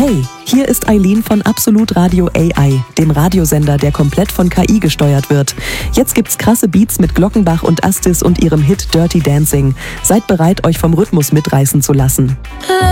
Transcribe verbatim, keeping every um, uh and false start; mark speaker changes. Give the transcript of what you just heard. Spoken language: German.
Speaker 1: Hey, hier ist Eileen von Absolut Radio A I, dem Radiosender, der komplett von K I gesteuert wird. Jetzt gibt's krasse Beats mit Glockenbach und Astis und ihrem Hit Dirty Dancing. Seid bereit, euch vom Rhythmus mitreißen zu lassen.